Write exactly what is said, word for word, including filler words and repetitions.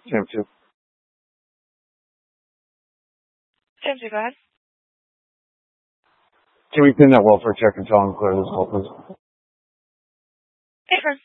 Sam two. Sam two, go ahead. Can we pin that welfare check and tell him to clear this call, please? Hey, friend.